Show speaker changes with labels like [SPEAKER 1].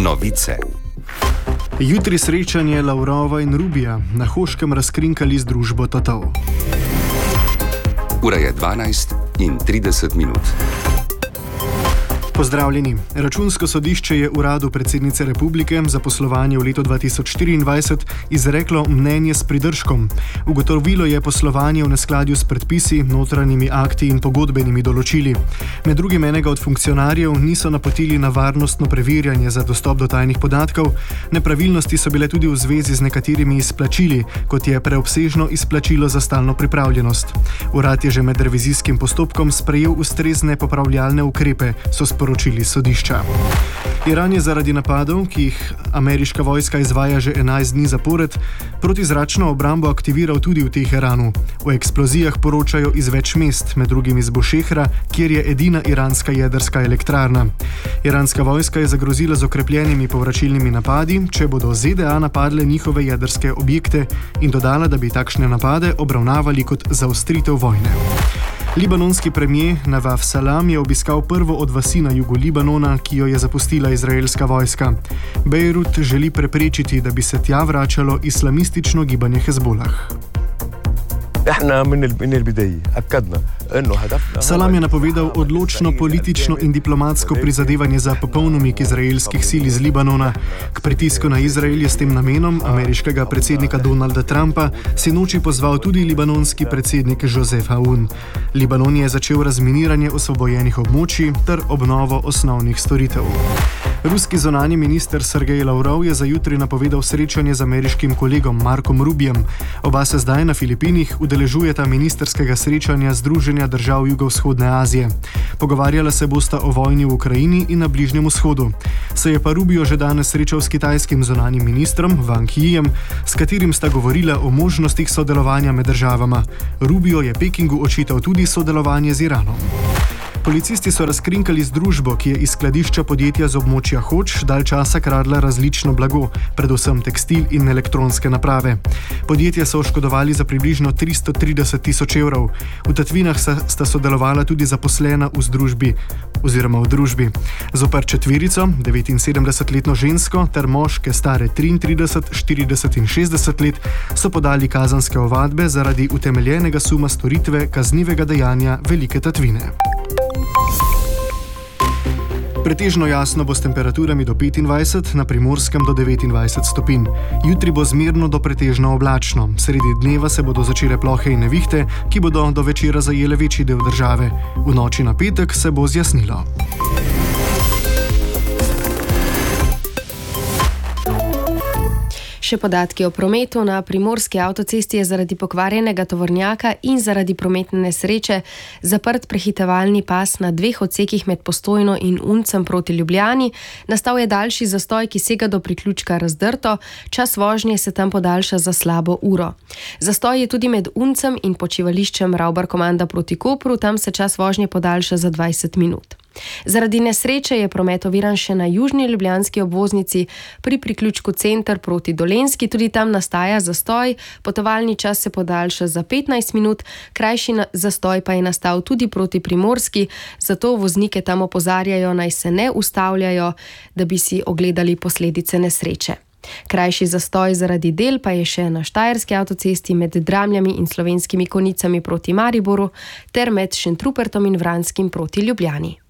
[SPEAKER 1] Novice. Jutri srečanje Lavrova in Rubija, na Hoškem razkrinkali združbo Tatov. Ura je 12:30. Pozdravljeni. Računsko sodišče je uradu predsednice republike za poslovanje v letu 2024 izreklo mnenje s pridržkom. Ugotovilo je poslovanje v neskladju s predpisi, notranjimi akti in pogodbenimi določili. Med drugim enega od funkcionarjev niso napotili na varnostno preverjanje za dostop do tajnih podatkov. Nepravilnosti so bile tudi v zvezi z nekaterimi izplačili, kot je preobsežno izplačilo za stalno pripravljenost. Urad je že med revizijskim postopkom sprejel ustrezne popravljalne ukrepe, so sporočili sodišča. Iran je zaradi napadov, ki jih ameriška vojska izvaja že 11 dni zapored, protizračno obrambo aktiviral tudi v Teheranu. O eksplozijah poročajo iz več mest, med drugim iz Bušehra, kjer je edina iranska jedrska elektrarna. Iranska vojska je zagrozila z okrepljenimi povračilnimi napadi, če bodo ZDA napadle njihove jedrske objekte, in dodala, da bi takšne napade obravnavali kot zaostritev vojne. Libanonski premier Navaf Salam je obiskal prvo od vasi na jugu Libanona, ki jo je zapustila izraelska vojska. Bejrut želi preprečiti, da bi se tja vračalo islamistično gibanje Hezbolah. Salam je napovedal odločno politično in diplomatsko prizadevanje za popoln umik izraelskih sil iz Libanona. K pritisku na Izrael je s tem namenom ameriškega predsednika Donalda Trumpa sinoči pozval tudi libanonski predsednik Joseph Aoun. Libanon je začel razminiranje osvobojenih območij ter obnovo osnovnih storitev. Ruski zunanji minister Sergej Lavrov je za jutri napovedal srečanje z ameriškim kolegom Markom Rubijem. Oba se zdaj na Filipinih udeležujeta ministerskega srečanja Združenja držav Jugovzhodne Azije. Pogovarjala se bosta o vojni v Ukrajini in na Bližnjem vzhodu. Se je pa Rubio že danes srečal s kitajskim zunanjim ministrom Wang Yijem, s katerim sta govorila o možnostih sodelovanja med državama. Rubio je Pekingu očital tudi sodelovanje z Iranom. Policisti so razkrinkali združbo, ki je iz skladišča podjetja z območja Hoč dalj časa kradla različno blago, predvsem tekstil in elektronske naprave. Podjetja so oškodovali za približno 330 tisoč evrov. V tatvinah sta sodelovala tudi zaposlena v družbi. Zoper četverico, 79-letno žensko ter moške stare 33, 40 in 60 let, so podali kazenske ovadbe zaradi utemeljenega suma storitve kaznivega dejanja velike tatvine. Pretežno jasno bo s temperaturami do 25, na Primorskem do 29 stopinj. Jutri bo zmerno do pretežno oblačno. Sredi dneva se bodo začele plohe in nevihte, ki bodo do večera zajele večji del države. V noči na petek se bo zjasnilo.
[SPEAKER 2] Še podatki o prometu. Na Primorski avtocesti je zaradi pokvarjenega tovornjaka in zaradi prometne nesreče zaprt prehitevalni pas na dveh odsekih med Postojno in Uncem proti Ljubljani. Nastal je daljši zastoj, ki sega do priključka Razdrto. Čas vožnje se tam podaljša za slabo uro. Zastoj je tudi med Uncem in počivališčem Ravbar-Komanda proti Kopru. Tam se čas vožnje podaljša za 20 minut. Zaradi nesreče je promet oviran še na južni ljubljanski obvoznici pri priključku Center proti Dolenjski. Tudi tam nastaja zastoj, potovalni čas se podaljša za 15 minut, krajši zastoj pa je nastal tudi proti Primorski, zato voznike tam opozarjajo, naj se ne ustavljajo, da bi si ogledali posledice nesreče. Krajši zastoj zaradi del pa je še na Štajerski avtocesti med Dramljami in Slovenskimi Konjicami proti Mariboru ter med Šentrupertom in Vranskim proti Ljubljani.